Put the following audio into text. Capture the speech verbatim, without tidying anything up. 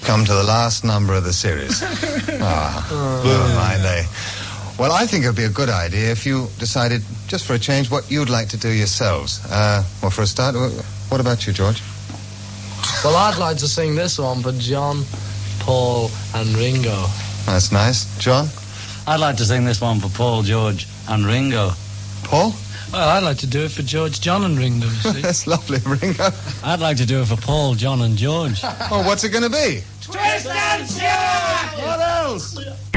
come to the last number of the series. Ah, oh, never mind, eh? Well, I think it would be a good idea if you decided, just for a change, what you'd like to do yourselves. Uh, well, for a start, what about you, George? Well, I'd like to sing this one for John, Paul and Ringo. That's nice. John? I'd like to sing this one for Paul, George and Ringo. Paul? Well, I'd like to do it for George, John and Ringo, you see. That's lovely, Ringo. I'd like to do it for Paul, John and George. Oh, what's it going to be? Twist and shout! What else?